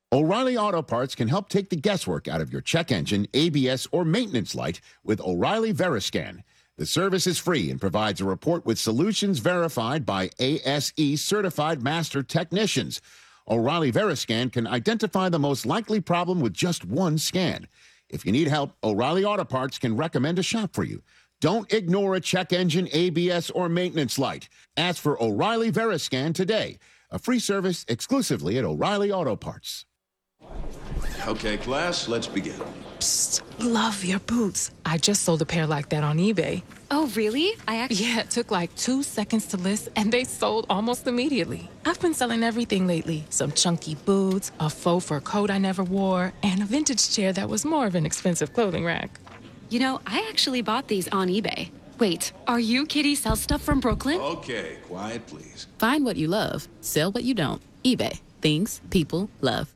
O'Reilly Auto Parts can help take the guesswork out of your check engine, ABS, or maintenance light with O'Reilly Veriscan. The service is free and provides a report with solutions verified by ASE certified master technicians. O'Reilly Veriscan can identify the most likely problem with just one scan. If you need help, O'Reilly Auto Parts can recommend a shop for you. Don't ignore a check engine, ABS, or maintenance light. Ask for O'Reilly Veriscan today. A free service exclusively at O'Reilly Auto Parts. Okay, class, let's begin. Psst, love your boots. I just sold a pair like that on eBay. Oh, really? Yeah, it took like 2 seconds to list, and they sold almost immediately. I've been selling everything lately. Some chunky boots, a faux fur coat I never wore, and a vintage chair that was more of an expensive clothing rack. You know, I actually bought these on eBay. Wait, are you Kitty Sell Stuff from Brooklyn? Okay, quiet, please. Find what you love, sell what you don't. eBay. Things people love.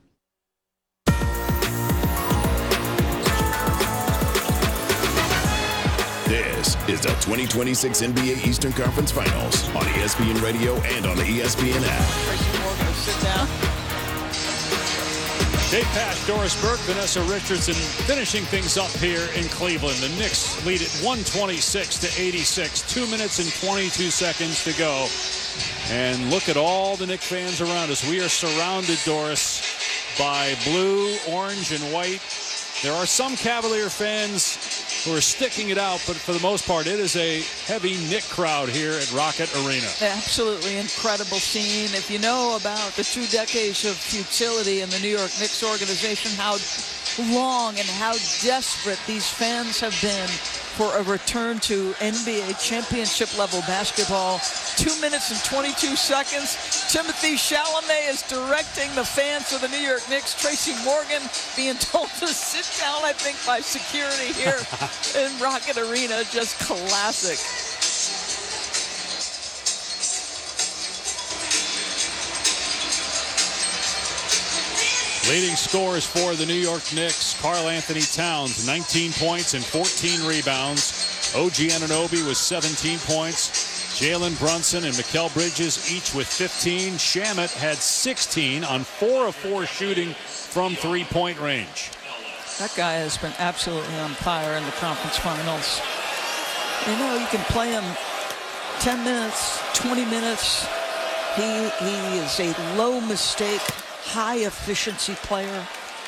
This is the 2026 NBA Eastern Conference Finals on ESPN Radio and on the ESPN app. Tracy Morgan will sit down. Dave Pasch, Doris Burke, Vanessa Richardson finishing things up here in Cleveland. The Knicks lead it 126-86. 2 minutes and 22 seconds to go. And look at all the Knicks fans around us. We are surrounded, Doris, by blue, orange, and white. There are some Cavalier fans who are sticking it out, but for the most part, it is a heavy Knick crowd here at Rocket Arena. Absolutely incredible scene. If you know about the 2 decades of futility in the New York Knicks organization, how long and how desperate these fans have been for a return to NBA championship level basketball. 2 minutes and 22 seconds. Timothy Chalamet is directing the fans of the New York Knicks. Tracy Morgan being told to sit down, I think, by security here in Rocket Arena. Just classic. Leading scorers for the New York Knicks, Karl Anthony Towns, 19 points and 14 rebounds. OG Anunoby with 17 points. Jalen Brunson and Mikal Bridges each with 15. Shamet had 16 on 4 of 4 shooting from three-point range. That guy has been absolutely on fire in the conference finals. You know, you can play him 10 minutes, 20 minutes. He is a low mistake, high efficiency player.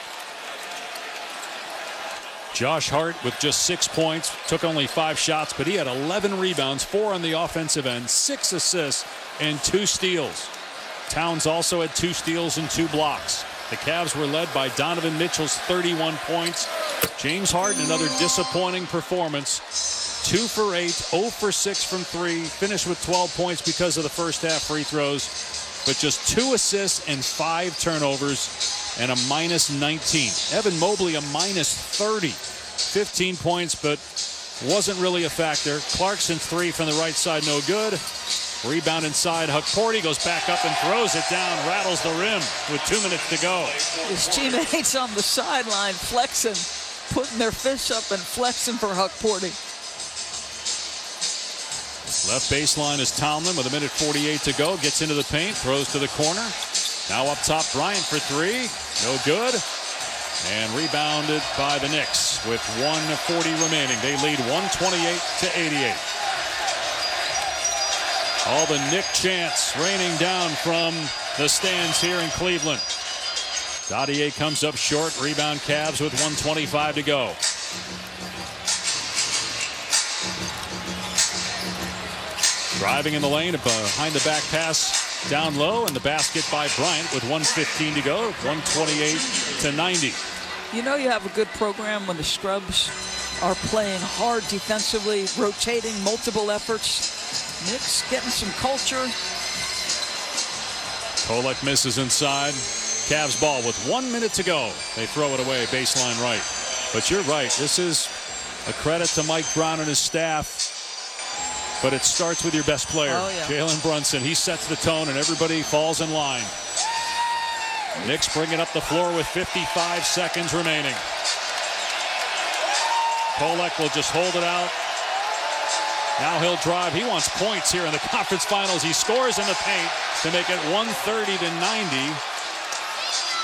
Josh Hart with just 6 points, took only 5 shots, but he had 11 rebounds, 4 on the offensive end, 6 assists, and 2 steals. Towns also had 2 steals and 2 blocks. The Cavs were led by Donovan Mitchell's 31 points. James Harden, another disappointing performance. 2 for 8, 0 for 6 from 3, finished with 12 points because of the first half free throws, but just 2 assists and 5 turnovers and a minus 19. Evan Mobley a minus 30. 15 points, but wasn't really a factor. Clarkson 3 from the right side, no good. Rebound inside. Hukporti goes back up and throws it down, rattles the rim with 2 minutes to go. His teammates on the sideline flexing, putting their fists up and flexing for Hukporti. Left baseline is Tomlin with 1:48 to go. Gets into the paint, throws to the corner. Now up top, Bryant for 3. No good. And rebounded by the Knicks with 1:40 remaining. They lead 128-88. All the Knick chants raining down from the stands here in Cleveland. Dadier comes up short. Rebound Cavs with 1:25 to go. Driving in the lane, a behind the back pass down low, and the basket by Bryant with 1:15 to go, 128-90. You know you have a good program when the scrubs are playing hard defensively, rotating multiple efforts. Knicks getting some culture. Kolek misses inside. Cavs ball with 1 minute to go. They throw it away, baseline right. But you're right, this is a credit to Mike Brown and his staff. But it starts with your best player, Jalen Brunson. He sets the tone, and everybody falls in line. Knicks bringing up the floor with 55 seconds remaining. Kolek will just hold it out. Now he'll drive. He wants points here in the conference finals. He scores in the paint to make it 130-90.